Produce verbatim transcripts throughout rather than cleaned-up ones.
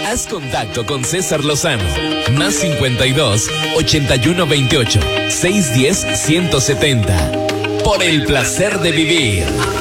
Haz contacto con César Lozano. Más cincuenta y dos, ochenta y uno veintiocho, seiscientos diez, ciento setenta. Por el placer de vivir.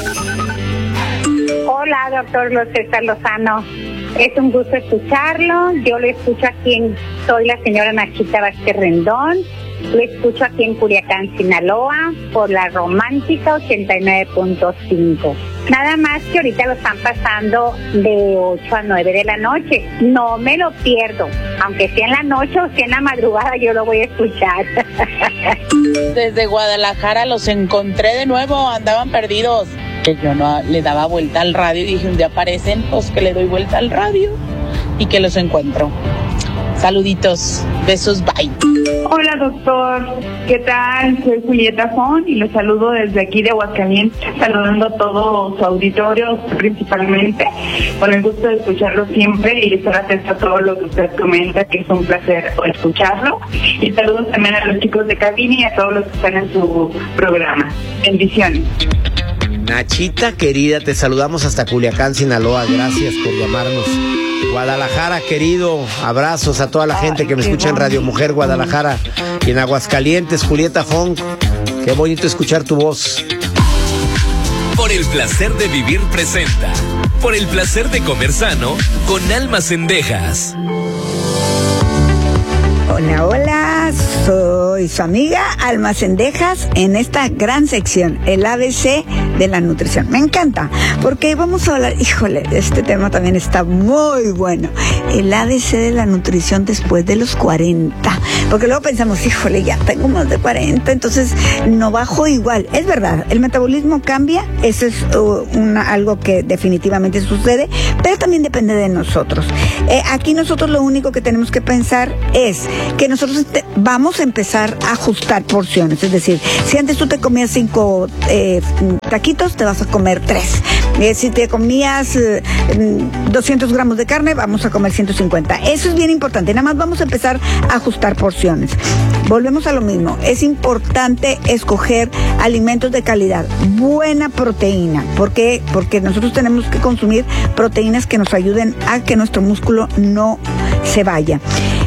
Hola, doctor César Lozano. Es un gusto escucharlo. Yo lo escucho aquí en... Soy la señora Nachita Vázquez Rendón. Lo escucho aquí en Culiacán, Sinaloa, por la Romántica ochenta y nueve punto cinco. Nada más que ahorita lo están pasando de ocho a nueve de la noche. No me lo pierdo. Aunque sea en la noche o sea en la madrugada, yo lo voy a escuchar. Desde Guadalajara los encontré de nuevo, andaban perdidos. Que yo no le daba vuelta al radio y dije, un día aparecen, pues que le doy vuelta al radio y que los encuentro. Saluditos, besos, bye. Hola doctor, ¿qué tal? Soy Julieta Fon y los saludo desde aquí de Aguascalientes, saludando a todo su auditorio principalmente, con el gusto de escucharlo siempre y estar atento a todo lo que usted comenta, que es un placer escucharlo. Y saludos también a los chicos de cabina y a todos los que están en su programa. Bendiciones. Nachita querida, te saludamos hasta Culiacán, Sinaloa, gracias por llamarnos. Guadalajara, querido, abrazos a toda la gente que me escucha en Radio Mujer Guadalajara y en Aguascalientes. Julieta Funk, qué bonito escuchar tu voz. Por el placer de vivir presenta, por el placer de comer sano, con Alma Cendejas. Hola, hola, soy su amiga Alma Cendejas en esta gran sección, el A B C de la nutrición. Me encanta, porque vamos a hablar, híjole, este tema también está muy bueno, el A B C de la nutrición después de los cuarenta, porque luego pensamos, híjole, ya tengo más de cuarenta, entonces no bajo igual. Es verdad, el metabolismo cambia, eso es uh, una, algo que definitivamente sucede, pero también depende de nosotros. Eh, aquí nosotros lo único que tenemos que pensar es que nosotros te, vamos a empezar a ajustar porciones, es decir, si antes tú te comías cinco eh, taquitos, te vas a comer tres. Eh, si te comías eh, doscientos gramos de carne, vamos a comer ciento cincuenta. Eso es bien importante, nada más vamos a empezar a ajustar porciones. Volvemos a lo mismo, es importante escoger alimentos de calidad, buena proteína. ¿Por qué? Porque nosotros tenemos que consumir proteínas que nos ayuden a que nuestro músculo no se vaya.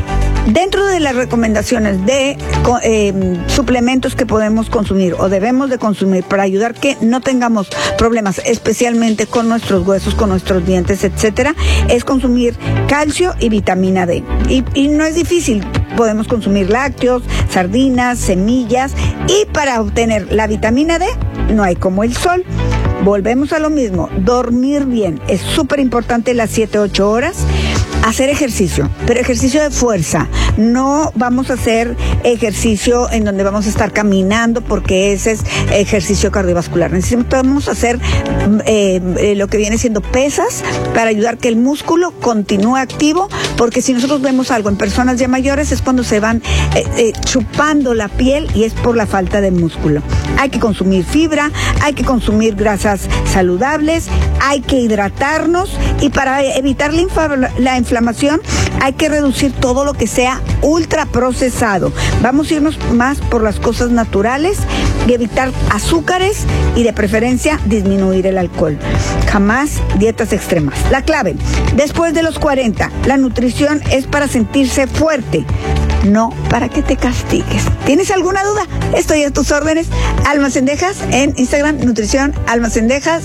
Dentro de las recomendaciones de eh, suplementos que podemos consumir o debemos de consumir para ayudar que no tengamos problemas, especialmente con nuestros huesos, con nuestros dientes, etcétera, es consumir calcio y vitamina D. Y, y no es difícil. Podemos consumir lácteos, sardinas, semillas, y para obtener la vitamina D no hay como el sol. Volvemos a lo mismo, dormir bien, es súper importante las siete a ocho horas. Hacer ejercicio, pero ejercicio de fuerza. No vamos a hacer ejercicio en donde vamos a estar caminando, porque ese es ejercicio cardiovascular. Necesitamos hacer eh, eh, lo que viene siendo pesas para ayudar que el músculo continúe activo, porque si nosotros vemos algo en personas ya mayores es cuando se van eh, eh, chupando la piel y es por la falta de músculo. Hay que consumir fibra, hay que consumir grasas saludables, hay que hidratarnos, y para evitar la, infa- la inflamación hay que reducir todo lo que sea ultraprocesado. Vamos a irnos más por las cosas naturales y evitar azúcares, y de preferencia disminuir el alcohol. Jamás dietas extremas. La clave, después de los cuarenta, la nutrición es para sentirse fuerte, no para que te castigues. ¿Tienes alguna duda? Estoy a tus órdenes. Alma Cendejas en Instagram, Nutrición Alma Cendejas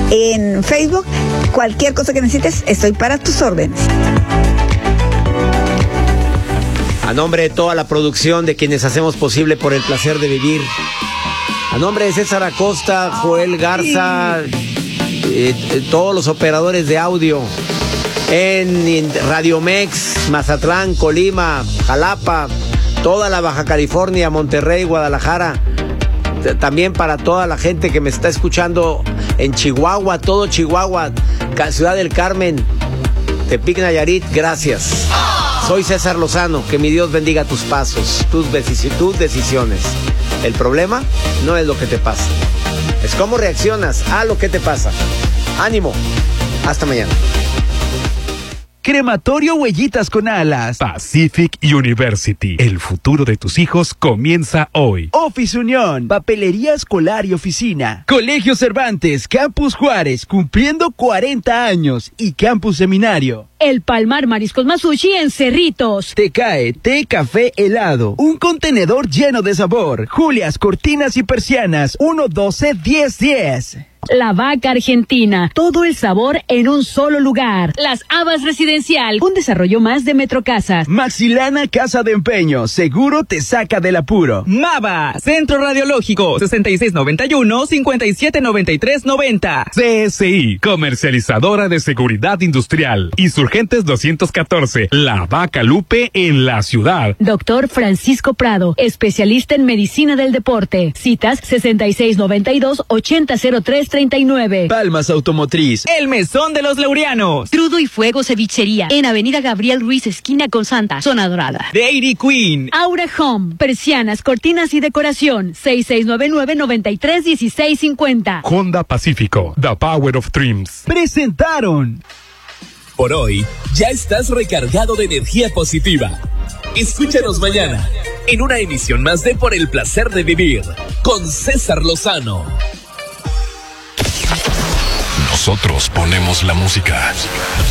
en Facebook. Cualquier cosa que necesites, estoy para tus órdenes. A nombre de toda la producción, de quienes hacemos posible por el placer de vivir, a nombre de César Acosta, Joel Garza, eh, eh, todos los operadores de audio en, en Radio Mex, Mazatlán, Colima, Jalapa, toda la Baja California, Monterrey, Guadalajara, t- también para toda la gente que me está escuchando en Chihuahua, todo Chihuahua, Ciudad del Carmen, Tepic, Nayarit, gracias. Soy César Lozano, que mi Dios bendiga tus pasos, tus, deci- tus decisiones. El problema no es lo que te pasa, es cómo reaccionas a lo que te pasa. Ánimo, hasta mañana. Crematorio Huellitas con Alas. Pacific University. El futuro de tus hijos comienza hoy. Office Unión. Papelería escolar y oficina. Colegio Cervantes. Campus Juárez. Cumpliendo cuarenta años. Y Campus Seminario. El Palmar Mariscos Masushi en Cerritos. Te cae té, café, helado. Un contenedor lleno de sabor. Julias, cortinas y persianas. uno doce diez diez. La Vaca Argentina, todo el sabor en un solo lugar. Las Habas Residencial, un desarrollo más de Metrocasas. Maxilana Casa de Empeño, seguro te saca del apuro. Mava, Centro Radiológico, sesenta y seis noventa y uno, cincuenta y siete noventa y tres noventa. C S I, comercializadora de seguridad industrial. Insurgentes doscientos catorce, La Vaca Lupe en la ciudad. Doctor Francisco Prado, especialista en medicina del deporte. Citas sesenta y seis noventa y dos, ochenta cero tres treinta y nueve. Palmas Automotriz. El Mesón de los Laureanos. Crudo y Fuego Cevichería. En Avenida Gabriel Ruiz, esquina con Santa, Zona Dorada. Dairy Queen. Aura Home. Persianas, cortinas y decoración. seis seis nueve nueve, noventa y tres, dieciséis cincuenta. Honda Pacífico. The Power of Dreams. Presentaron. Por hoy, ya estás recargado de energía positiva. Escúchanos mañana en una emisión más de Por el Placer de Vivir con César Lozano. Nosotros ponemos la música.